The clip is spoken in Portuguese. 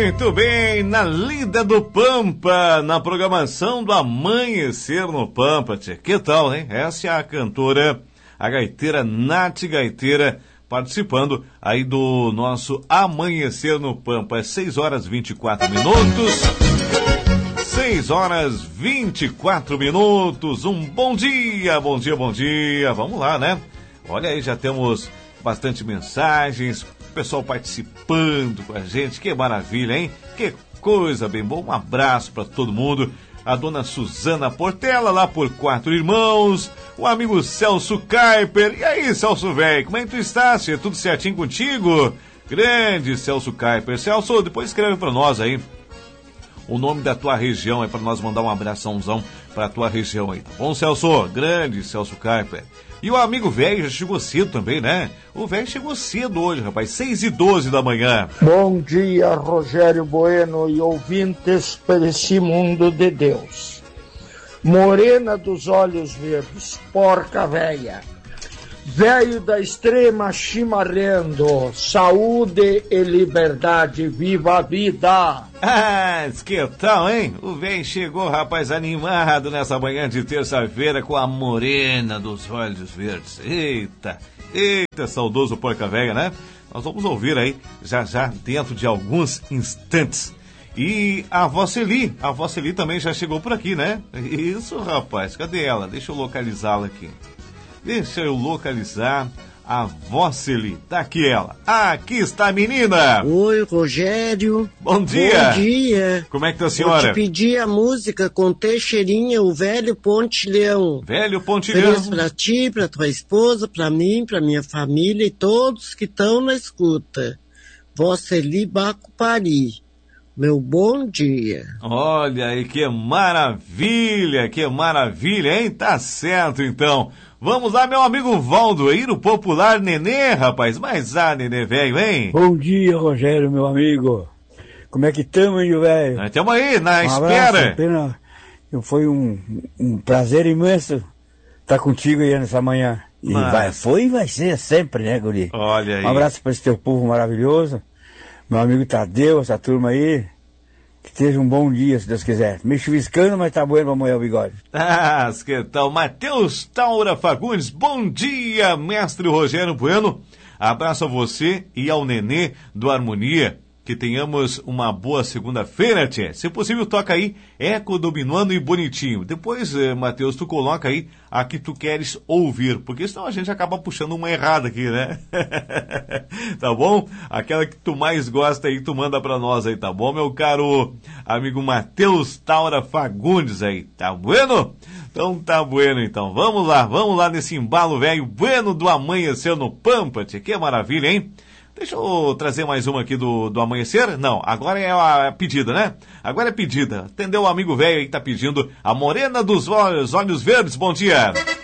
Muito bem, na lida do Pampa, na programação do Amanhecer no Pampa. Que tal, hein? Essa é a cantora, a gaiteira Nath Gaiteira, participando aí do nosso Amanhecer no Pampa. É 6 horas 24 minutos. 6 horas 24 minutos. Um bom dia, bom dia, bom dia. Vamos lá, né? Olha aí, já temos bastante mensagens, o pessoal participando com a gente. Que maravilha, hein? Que coisa bem boa. Um abraço para todo mundo. A dona Suzana Portela, lá por Quatro Irmãos. O amigo Celso Kuiper. E aí, Celso velho, como é que tu está? Se é tudo certinho contigo? Grande Celso Kuiper. Celso, depois escreve para nós aí o nome da tua região aí, para nós mandar um abraçãozão para a tua região aí, tá bom, Celso? Grande Celso Kuiper. E o amigo velho já chegou cedo também, né? O velho chegou cedo hoje, rapaz, 6h12 da manhã. Bom dia, Rogério Bueno e ouvintes por esse mundo de Deus. Morena dos olhos verdes, porca véia, velho da extrema chimarrendo, saúde e liberdade, viva a vida! Ah, que tal, hein? O velho chegou, rapaz, animado nessa manhã de terça-feira com a morena dos olhos verdes. Eita, saudoso porca véia, né? Nós vamos ouvir aí, já dentro de alguns instantes. E a Voceli também já chegou por aqui, né? Isso, rapaz, cadê ela? Deixa eu localizá-la aqui. Deixa eu localizar a Voceli. Tá aqui ela. Aqui está a menina. Oi, Rogério. Bom dia. Bom dia. Como é que tá a senhora? Vou te pedir a música com Teixeirinha, o Velho Pontilhão. Velho Pontilhão. Feliz pra ti, pra tua esposa, pra mim, pra minha família e todos que estão na escuta. Voceli Bacupari. Meu bom dia. Olha aí, que maravilha, hein? Tá certo, então. Vamos lá, meu amigo Valdo, aí no popular Nenê, rapaz. Mas Nenê velho, hein? Bom dia, Rogério, meu amigo. Como é que estamos, hein, velho? Nós estamos aí, na espera. Abraço, foi um prazer imenso estar contigo aí nessa manhã. E vai ser sempre, né, guri? Olha aí. Um abraço para esse teu povo maravilhoso. Meu amigo Tadeu, essa turma aí. Que seja um bom dia, se Deus quiser. Me chuviscando, mas tá bueno pra moer o bigode. Que tal? Matheus Taura Fagundes, bom dia, mestre Rogério Bueno. Abraço a você e ao Nenê do Harmonia. Que tenhamos uma boa segunda-feira, tchê. Se possível, toca aí Eco do Minuano e Bonitinho. Depois, Matheus, tu coloca aí a que tu queres ouvir, porque senão a gente acaba puxando uma errada aqui, né? Tá bom? Aquela que tu mais gosta aí, tu manda pra nós aí, tá bom, meu caro amigo Matheus Taura Fagundes aí, tá bueno? Então tá bueno, então. Vamos lá nesse embalo velho bueno do Amanhecer no Pampa, tchê. Que maravilha, hein? Deixa eu trazer mais uma aqui do Amanhecer. Não, agora é a pedida, né? Agora é pedida. Entendeu? O amigo velho aí que tá pedindo a Morena dos Olhos Verdes. Bom dia.